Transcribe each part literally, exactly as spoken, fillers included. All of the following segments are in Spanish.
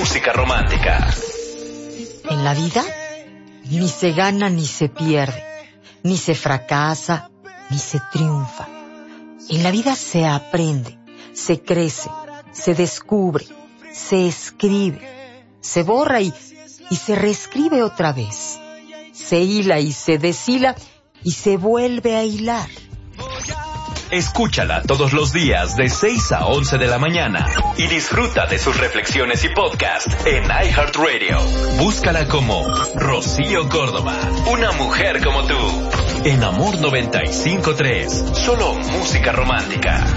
música romántica. En la vida, ni se gana ni se pierde, ni se fracasa ni se triunfa. En la vida se aprende, se crece, se descubre, se escribe, se borra y, y se reescribe otra vez. Se hila y se deshila y se vuelve a hilar. Escúchala todos los días de seis a once de la mañana y disfruta de sus reflexiones y podcast en iHeartRadio. Búscala como Rocío Córdoba, una mujer como tú. En Amor noventa y cinco punto tres, solo música romántica.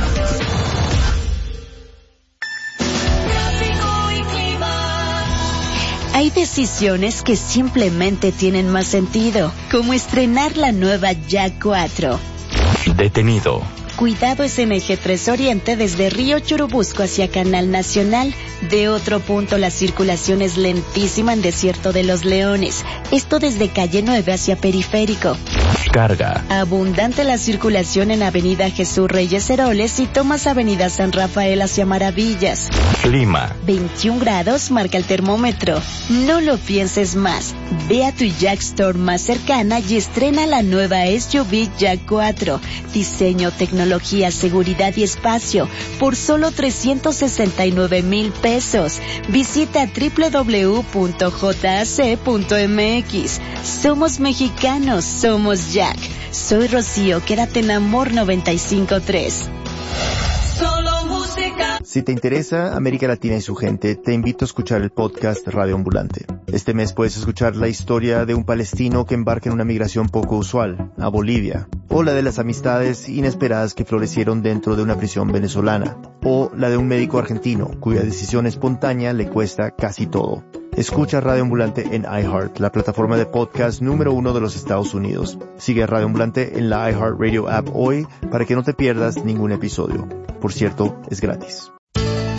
Hay decisiones que simplemente tienen más sentido, como estrenar la nueva Jack cuatro. Detenido. Cuidado es en eje tres Oriente desde Río Churubusco hacia Canal Nacional. De otro punto la circulación es lentísima en Desierto de los Leones. Esto desde calle nueve hacia Periférico. Carga. Abundante la circulación en Avenida Jesús Reyes Heroles y tomas Avenida San Rafael hacia Maravillas. Clima. veintiún grados marca el termómetro. No lo pienses más. Ve a tu Jack Store más cercana y estrena la nueva S U V Jack cuatro. Diseño, tecnología, seguridad y espacio por solo trescientos sesenta y nueve mil pesos. Visita doble u doble u doble u punto j a c punto m x. Somos mexicanos, somos Jack. Soy Rocío, quédate en Amor noventa y cinco punto tres. Solo música. Si te interesa América Latina y su gente, te invito a escuchar el podcast Radio Ambulante. Este mes puedes escuchar la historia de un palestino que embarca en una migración poco usual, a Bolivia, o la de las amistades inesperadas que florecieron dentro de una prisión venezolana, o la de un médico argentino cuya decisión espontánea le cuesta casi todo. Escucha Radio Ambulante en iHeart, la plataforma de podcast número uno de los Estados Unidos. Sigue Radio Ambulante en la iHeartRadio app hoy para que no te pierdas ningún episodio. Por cierto, es gratis.